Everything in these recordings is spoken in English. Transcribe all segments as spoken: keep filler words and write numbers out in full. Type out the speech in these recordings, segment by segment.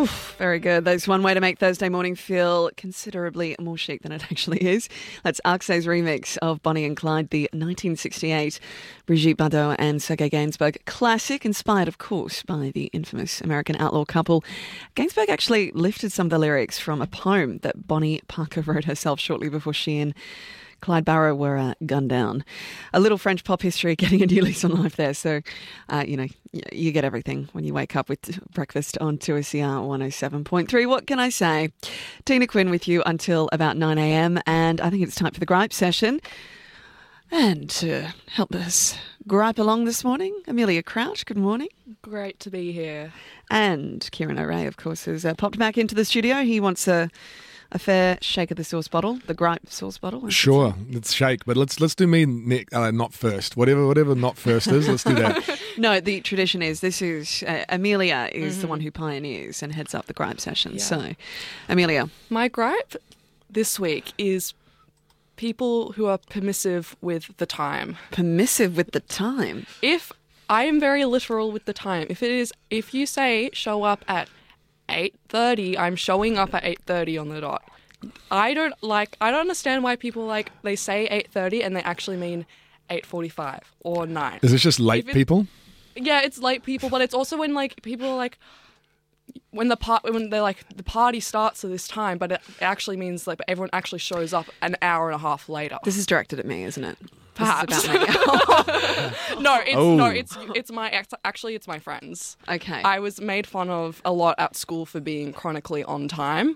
Oof, very good. That's one way to make Thursday morning feel considerably more chic than it actually is. That's Arcse's remix of Bonnie and Clyde, the nineteen sixty-eight Brigitte Bardot and Sergei Gainsbourg classic, inspired, of course, by the infamous American outlaw couple. Gainsbourg actually lifted some of the lyrics from a poem that Bonnie Parker wrote herself shortly before she and Clyde Barrow were uh, gunned down. A little French pop history getting a new lease on life there. So, uh, you know, you get everything when you wake up with breakfast on two S C R one oh seven point three. What can I say? Tina Quinn with you until about nine a.m. and I think it's time for the gripe session. And to help us gripe along this morning, Amelia Crouch, good morning. Great to be here. And Kieran O'Reilly, of course, has uh, popped back into the studio. He wants a... A fair shake of the sauce bottle, the gripe sauce bottle. Sure, let's shake, but let's let's do me ne- uh, not first. Whatever whatever not first is, let's do that. No, the tradition is this is uh, Amelia is Mm-hmm. the one who pioneers and heads up the gripe session. Yeah. So, Amelia, My gripe this week is people who are permissive with the time. permissive with the time. If I am very literal with the time, if it is, if you say show up at eight thirty, I'm showing up at eight thirty on the dot. I don't like, I don't understand why people like, they say eight thirty and they actually mean eight forty-five or nine. Is this just late If it- people? Yeah, it's late people, but it's also when like people are like, when the part when they're like the party starts at this time, but it actually means like everyone actually shows up an hour and a half later. This is directed at me, isn't it? Perhaps. This is about me. no, it's Oh. no, it's it's my ex- actually it's my friends. Okay. I was made fun of a lot at school for being chronically on time,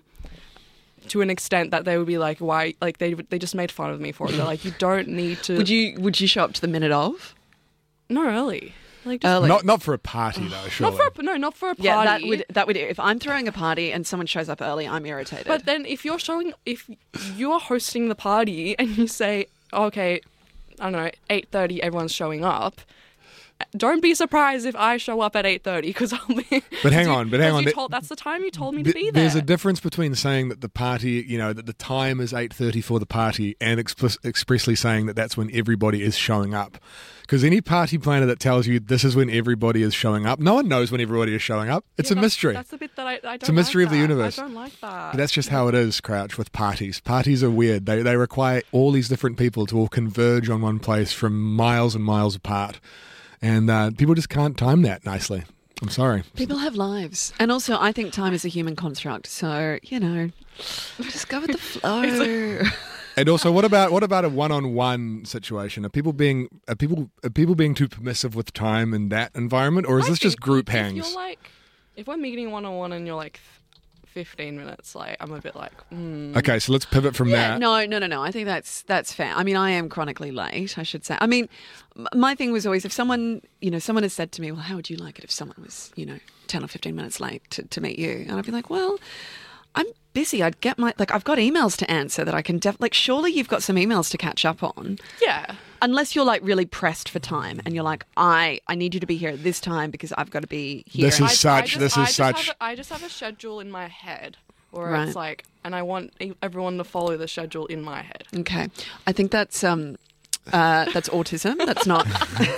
to an extent that they would be like, "Why?" Like they they just made fun of me for it. They're like, "You don't need to." would you would you show up to the minute of? No, early. Like just, Early. Not not for a party though. Surely. not for a, no, not for a party. Yeah, that would that would if I'm throwing a party and someone shows up early, I'm irritated. But then if you're showing, if you're hosting the party and you say, okay, I don't know, eight thirty, everyone's showing up, don't be surprised if I show up at eight thirty because I'll be... But hang on, but hang on. You Th- told, that's the time you told me to Th- be there. There's a difference between saying that the party, you know, that the time is eight thirty for the party and expl- expressly saying that that's when everybody is showing up. Because any party planner that tells you this is when everybody is showing up, no one knows when everybody is showing up. It's Yeah, a that's- mystery. That's the bit that I, I don't It's a mystery like of the that. universe. I don't like that. But that's just how it is, Crouch, with parties. Parties are weird. They they require all these different people to all converge on one place from miles and miles apart. And uh, people just can't time that nicely. I'm sorry. people have lives, and also I think time is a human construct. So you know, just go with the flow. And also, what about what about a one-on-one situation? Are people being are people are people being too permissive with time in that environment, or is I this just think group if hangs? You're like, if we're meeting one-on-one and you're like fifteen minutes late, I'm a bit like, mm. Okay, so let's pivot from Yeah, that. no, no, no, no. I think that's that's fair. I mean, I am chronically late, I should say. I mean, m- my thing was always if someone, you know, someone has said to me, well, how would you like it if someone was, you know, ten or fifteen minutes late to, to meet you? And I'd be like, well, I'm busy. I'd get my, like, I've got emails to answer that I can, def- like, surely you've got some emails to catch up on. Yeah. Unless you're, like, really pressed for time and you're like, I, I need you to be here at this time because I've got to be here. This And is I- I such- just- this I is just such- Have a, I just have a schedule in my head where Right. it's like, and I want e- everyone to follow the schedule in my head. Okay. I think that's, um, uh, that's autism. That's not...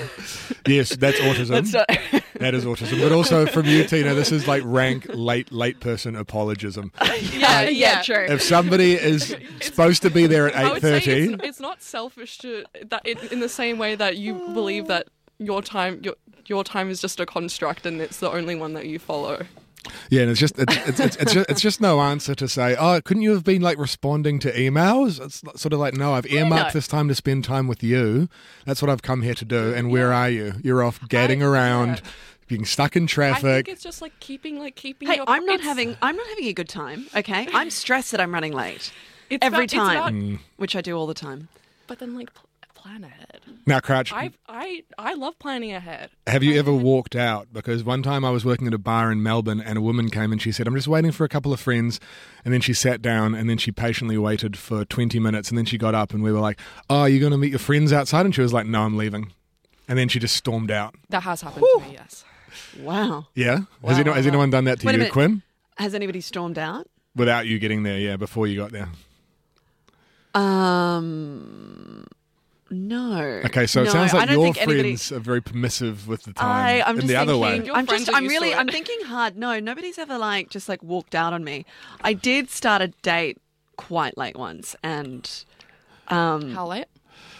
Yes, that's autism. That's not... That is autism. But also from you, Tina, this is like rank late late person apologism. yeah, yeah, true. If somebody is supposed to be there at I eight would say thirty, it's, it's not selfish to that in, in the same way that you believe that your time your your time is just a construct and it's the only one that you follow. yeah, and it's just it's it's, it's, it's just it's just no answer to say, oh, couldn't you have been like responding to emails? It's sort of like, no, I've earmarked no. this time to spend time with you. That's what I've come here to do. And where are you? You're off gadding I- around, yeah. being stuck in I traffic. think it's just like keeping like keeping Hey, your I'm not it's- having I'm not having a good time. Okay, I'm stressed that I'm running late it's every about- it's time, about- Mm. which I do all the time. but then like pl- plan ahead. Now, Crouch, I I I love planning ahead. have you ever walked out? Because one time I was working at a bar in Melbourne and a woman came and she said, I'm just waiting for a couple of friends. And then she sat down and then she patiently waited for twenty minutes. And then she got up and we were like, oh, are you going to meet your friends outside? And she was like, no, I'm leaving. And then she just stormed out. That has happened to me. Yes. Wow. Yeah? Wow, has, anyone, wow, has wow. anyone done that to Wait a you, minute. Quinn? Has anybody stormed out? Without you getting there, yeah, before you got there. Um, No. Okay, so it No, sounds I like don't your think friends anybody- are very permissive with the time. I, I'm in just the other thinking, way. Your I'm friends just, are I'm used to really, it. I'm thinking hard. No, nobody's ever like just like walked out on me. I did start a date quite late once, and um, How late?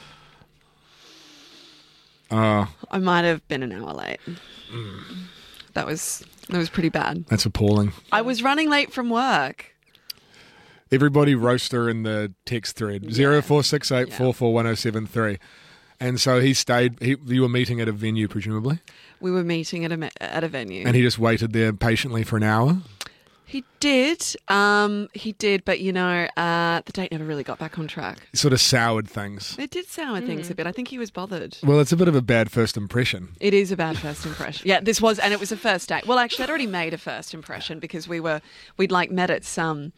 Uh, I might have been an hour late. That was that was pretty bad. that's appalling. I was running late from work. Everybody roast her in the text thread zero four six eight four four one zero seven three, and so he stayed. He, you were meeting at a venue, presumably, We were meeting at a me- at a venue. and he just waited there patiently for an hour. He did. Um, he did, but you know, uh, the date never really got back on track. Sort of soured things. It did sour things a bit. I think he was bothered. Well, it's a bit of a bad first impression. It is a bad first impression. Yeah, this was, and it was a first date. Well, actually, I'd already made a first impression because we were, we'd like met at some.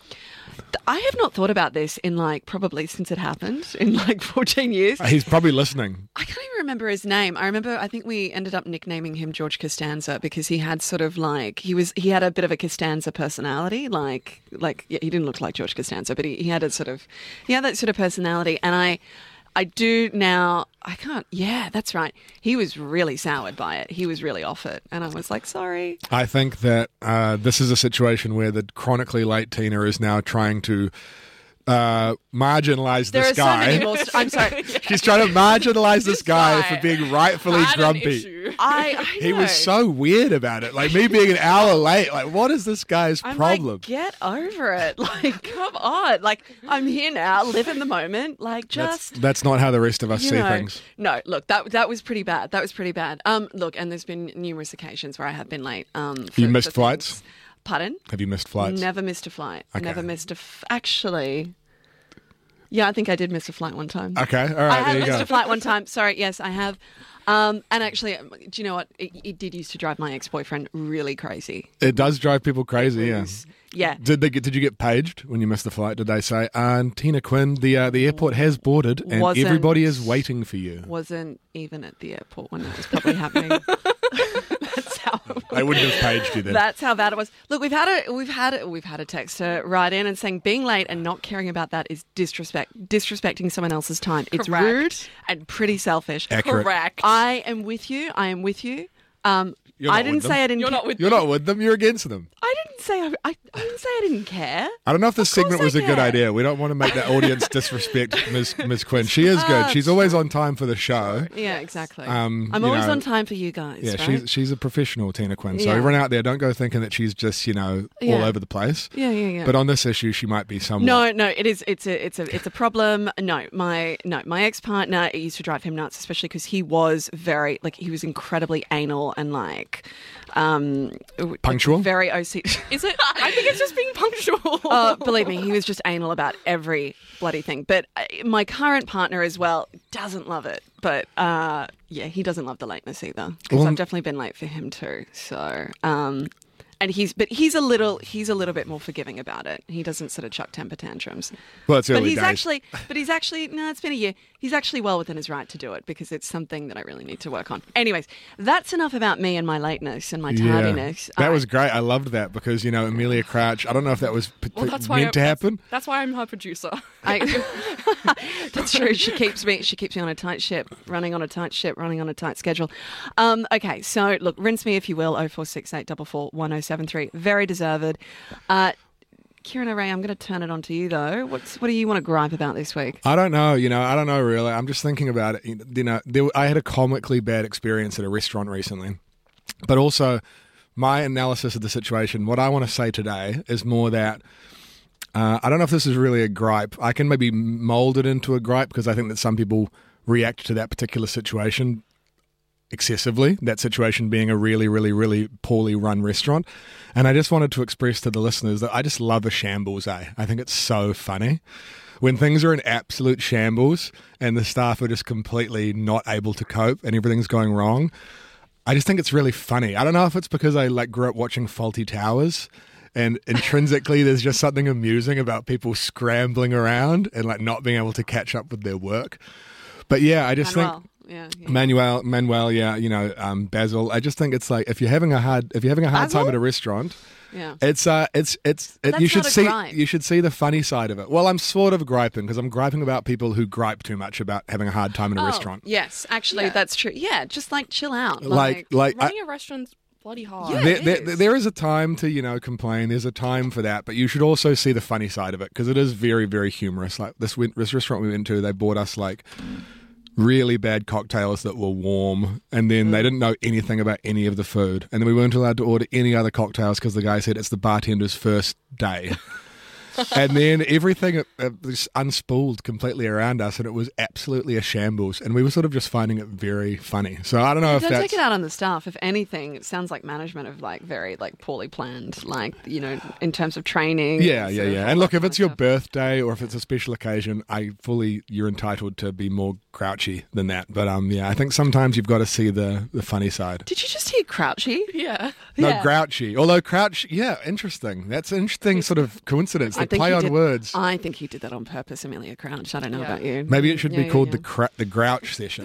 I have not thought about this in like probably since it happened in like fourteen years. He's probably listening. I can't even remember his name. I remember, I think we ended up nicknaming him George Costanza because he had sort of like, he was, he had a bit of a Costanza personality. Like, like yeah, he didn't look like George Costanza, but he, he had a sort of, he had that sort of personality. And I, I do now, I can't, yeah, that's right. He was really soured by it. He was really off it. And I was like, sorry. I think that uh, this is a situation where the chronically late Tina is now trying to uh, marginalise There this are so guy. many more, st- I'm sorry. She's trying to marginalise this, guy, guy for being rightfully Had an grumpy. issue. I, I He know. was so weird about it. Like me being an hour late. Like, what is this guy's I'm problem? like, get over it. Like, come on. Like, I'm here now. Live in the moment. Like, that's, just. that's not how the rest of us you see know, things. No, look, that that was pretty bad. That was pretty bad. Um, look, and there's been numerous occasions where I have been late. Um, for, You missed for flights? things. Pardon? Have you missed flights? Never missed a flight. Okay. Never missed a. F- Actually, yeah, I think I did miss a flight one time. Okay, all I right, have there you missed go. a flight one time. Sorry, yes, I have. Um, and actually, do you know what? It, it did used to drive my ex-boyfriend really crazy. It does drive people crazy, yeah. Yeah. Did they get, did you get paged when you missed the flight? Did they say, uh, Tina Quinn, the uh, the airport has boarded and Wasn't- everybody is waiting for you? Wasn't even at the airport when it was probably happening. That's how. It They wouldn't have paged you then. That's how bad it was. Look, we've had a we've had a, we've had a texter write in and saying being late and not caring about that is disrespect disrespecting someone else's time. It's Correct. rude and pretty selfish. Accurate. Correct. I am with you. I am with you. Um, You're I not didn't with them. say I didn't. You're ca- not with Uh, You're not with them, you're against them. I didn't say I, I, I didn't say I didn't care. I don't know if this Of course segment was I a good care. idea. We don't want to make the audience disrespect Miz Miz Quinn. She is good. She's always on time for the show. Yeah, exactly. Um, I'm you always know, on time for you guys. Yeah, right? she's she's a professional, Tina Quinn. So Yeah. everyone out there, don't go thinking that she's just you know all Yeah. over the place. yeah, yeah, yeah. But on this issue, she might be somewhat. No, no, it is. It's a, it's a, it's a problem. No, my, no, my ex partner. It used to drive him nuts, especially because he was very, like, he was incredibly anal and like, um, Punctual? very O C D. Is it? I think it's just being punctual. Uh, believe me, he was just anal about every bloody thing. But uh, my current partner as well doesn't love it. But uh, yeah, he doesn't love the lateness either because Well, I've definitely been late for him too. So. Um, and he's, but he's a little, he's a little bit more forgiving about it. He doesn't sort of chuck temper tantrums. Well, it's But early he's days. actually, but he's actually, no, it's been a year. He's actually well within his right to do it because it's something that I really need to work on. Anyways, that's enough about me and my lateness and my tardiness. That I- was great. I loved that because you know Amelia Crouch. I don't know if that was p- well, that's why meant I, to happen. That's, that's why I'm her producer. I, that's true. She keeps me. She keeps me on a tight ship, running on a tight ship, running on a tight schedule. Um, okay, so look, rinse me if you will. Oh four six eight double four one oh seven three. Very deserved. Uh, Kieran O'Ray, I'm going to turn it on to you though. What's what do you want to gripe about this week? I don't know. You know, I don't know really. I'm just thinking about it. You know, there, I had a comically bad experience at a restaurant recently, but also my analysis of the situation. What I want to say today is more that. Uh, I don't know if this is really a gripe. I can maybe mold it into a gripe because I think that some people react to that particular situation excessively, that situation being a really, really, really poorly run restaurant. And I just wanted to express to the listeners that I just love a shambles, eh? I think it's so funny. When things are in absolute shambles and the staff are just completely not able to cope and everything's going wrong, I just think it's really funny. I don't know if it's because I like grew up watching Fawlty Towers and intrinsically there's just something amusing about people scrambling around and like not being able to catch up with their work. But yeah, I just Manuel. think Yeah, yeah. Manuel, Manuel, yeah, you know, um, Basil. I just think it's like if you're having a hard, if you're having a hard Basil? time at a restaurant, Yeah. It's uh, it's it's. It, That's you should not a see gripe. you should see the funny side of it. Well, I'm sort of griping because I'm griping about people who gripe too much about having a hard time in a Oh, restaurant. yes, actually, Yeah. that's true. Yeah, just like chill out. Like like I, Running a restaurant's bloody hard. Yeah. there, it there, is. there is a time to you know complain. There's a time for that, but you should also see the funny side of it because it is very very humorous. Like this went, this restaurant we went to, they bought us like really bad cocktails that were warm, and then they didn't know anything about any of the food, and then we weren't allowed to order any other cocktails because the guy said it's the bartender's first day. And then everything uh, uh, was unspooled completely around us, and it was absolutely a shambles. And we were sort of just finding it very funny. So I don't know if Don't that's take it out on the staff. If anything, it sounds like management of like very like poorly planned, like you know, in terms of training. yeah, and yeah, sort of yeah. all And look, that if kind it's of your stuff. birthday or if it's a special occasion, I fully you're entitled to be more grouchy than that. But um, yeah, I think sometimes you've got to see the the funny side. Did you just hear Crouchy? Yeah. No, Yeah. grouchy. Although Crouch, yeah, interesting. That's an interesting sort of coincidence. I The think play he on did- words. I think he did that on purpose, Amelia Crouch. I don't know Yeah. about you. Maybe it should Yeah, be yeah, called yeah. the cra- the Grouch session.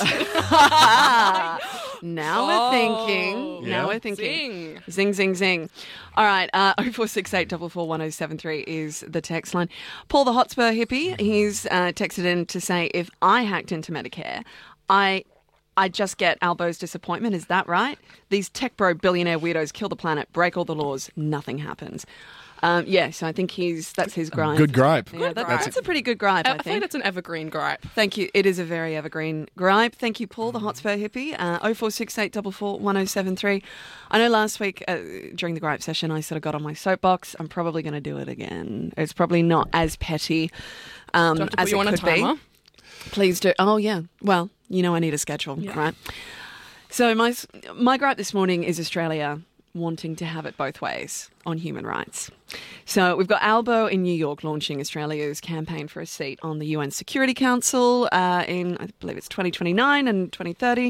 Now we're thinking. Yeah. Now we're thinking. Zing. Zing, zing, zing. All right, uh, oh four six eight four four one oh seven three is the text line. Paul the Hotspur hippie, he's uh, texted in to say, if I hacked into Medicare, I I just get Albo's disappointment. Is that right? These tech bro billionaire weirdos kill the planet, break all the laws, nothing happens. Um, yeah, so I think he's that's his gripe. Good gripe. Yeah, that- gripe. that's a pretty good gripe, I, I, I feel think. like that's an evergreen gripe. Thank you. It is a very evergreen gripe. Thank you, Paul, the Hotspur hippie. Uh, oh four six eight four four one oh seven three. I know last week uh, during the gripe session I sort of got on my soapbox. I'm probably going to do it again. It's probably not as petty um, Do I have to as put you it on a could be. timer? Please do. Oh, yeah. Well, you know I need a schedule, Yeah. right? So my my gripe this morning is Australia wanting to have it both ways on human rights. So we've got Albo in New York launching Australia's campaign for a seat on the U N Security Council uh, in, I believe it's twenty twenty-nine and twenty thirty.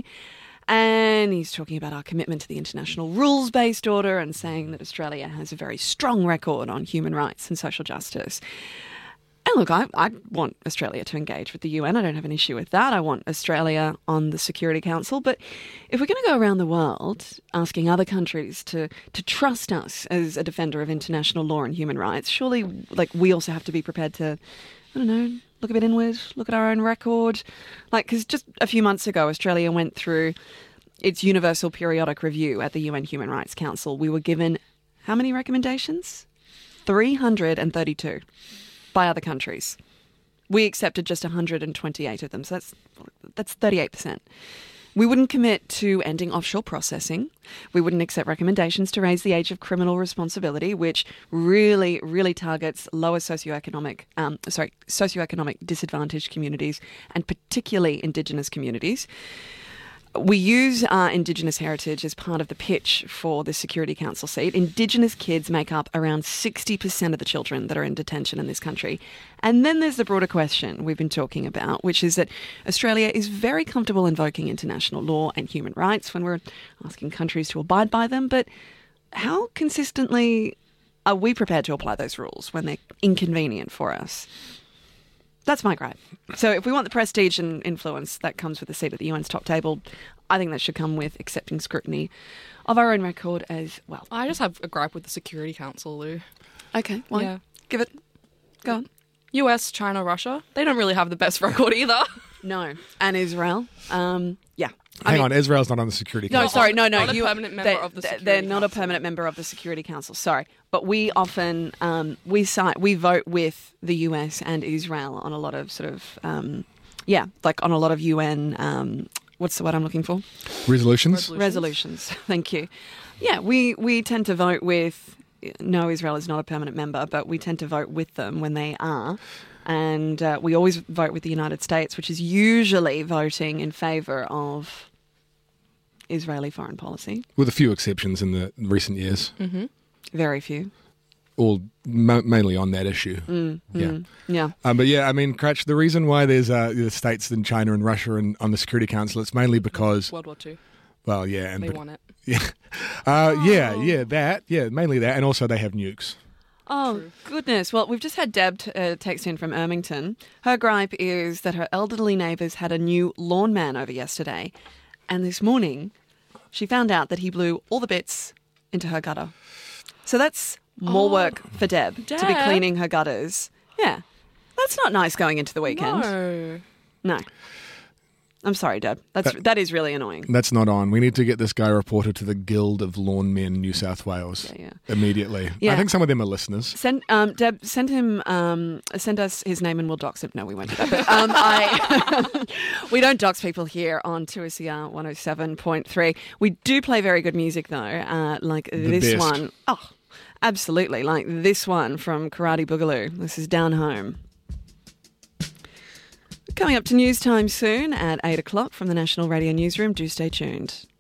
And he's talking about our commitment to the international rules-based order and saying that Australia has a very strong record on human rights and social justice. And look, I, I want Australia to engage with the U N. I don't have an issue with that. I want Australia on the Security Council. But if we're going to go around the world asking other countries to, to trust us as a defender of international law and human rights, surely like we also have to be prepared to, I don't know, look a bit inward, look at our own record. Like, because just a few months ago, Australia went through its universal periodic review at the U N Human Rights Council. We were given how many recommendations? three hundred thirty-two. By other countries. We accepted just one hundred twenty-eight of them, so that's that's thirty-eight percent. We wouldn't commit to ending offshore processing. We wouldn't accept recommendations to raise the age of criminal responsibility, which really, really targets lower socioeconomic, um, sorry, socioeconomic disadvantaged communities and particularly Indigenous communities. We use our Indigenous heritage as part of the pitch for the Security Council seat. Indigenous kids make up around sixty percent of the children that are in detention in this country. And then there's the broader question we've been talking about, which is that Australia is very comfortable invoking international law and human rights when we're asking countries to abide by them. But how consistently are we prepared to apply those rules when they're inconvenient for us? That's my gripe. So if we want the prestige and influence that comes with a seat at the U N's top table, I think that should come with accepting scrutiny of our own record as well. I just have a gripe with the Security Council, Lou. Okay, well, Yeah. give it. Go on. U S, China, Russia. They don't really have the best record either. No. And Israel. Um, yeah. I Hang mean- on, Israel's not on the Security No, Council. sorry, no, no. Not a you, permanent member they're, of the they're- Security They're not a Council. permanent member of the Security Council. Sorry, but we often um, we cite we vote with the U S and Israel on a lot of sort of um, yeah, like on a lot of U N. Um, what's the word I'm looking for? Resolutions? Resolutions. Resolutions. Thank you. Yeah, we we tend to vote with. No, Israel is not a permanent member, but we tend to vote with them when they are. And uh, we always vote with the United States, which is usually voting in favour of Israeli foreign policy. With a few exceptions in the recent years. Mm-hmm. Very few. All mo- mainly on that issue. Mm, Yeah. mm, yeah. Um, but yeah, I mean, Cratch, the reason why there's uh, the states in China and Russia and on the Security Council, it's mainly because, World War Two. well, yeah. and They but- won it. Yeah. Uh, yeah, Oh. yeah, that. Yeah, mainly that. And also they have nukes. Oh, True. goodness. Well, we've just had Deb t- uh, text in from Ermington. Her gripe is that her elderly neighbours had a new lawn man over yesterday. And this morning, she found out that he blew all the bits into her gutter. So that's more Oh, work for Deb, to be Deb? cleaning her gutters. Yeah. That's not nice going into the weekend. No. No. I'm sorry, Deb. That's that, that is really annoying. That's not on. We need to get this guy reported to the Guild of Lawn Men New South Wales Yeah, yeah. immediately. Yeah. I think some of them are listeners. Send um, Deb. Send him. Um, send us his name and we'll dox him. No, we won't do that. But, um, I, we don't dox people here on two S E R one oh seven point three. We do play very good music though, uh, like The this best. one. Oh, absolutely, like this one from Karate Boogaloo. This is Down Home. Coming up to news time soon at eight o'clock from the National Radio Newsroom. Do stay tuned.